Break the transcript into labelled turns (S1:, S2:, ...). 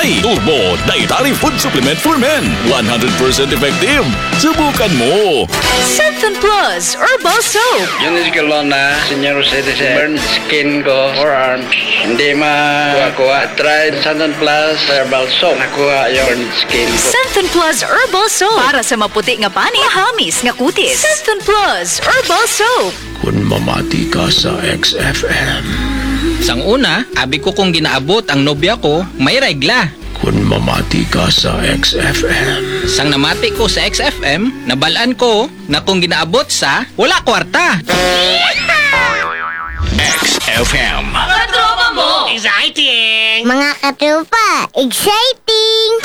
S1: Ay, Turbo Dietary Food Supplement for Men. 100% effective. Subukan mo.
S2: Cynthon Plus Herbal Soap.
S3: Yun ko lang na senior citizen. Burn skin ko, forearms. Hindi makuha-kuha. Tried Cynthon Plus Herbal Soap. Nakuha yung burn skin ko.
S2: Cynthon Plus Herbal Soap. Para sa maputi nga pani, hamis nga kutis. Cynthon Plus Herbal Soap.
S4: Kung mamati ka sa XFM.
S5: Sang una, abi ko kung ginaabot ang nobya ko, may regla.
S4: Kung mamati ka sa XFM.
S5: Sang namati ko sa XFM, nabalaan ko na kung ginaabot sa wala kwarta.
S1: XFM.
S2: Katropa mo!
S6: Mga katropa, exciting!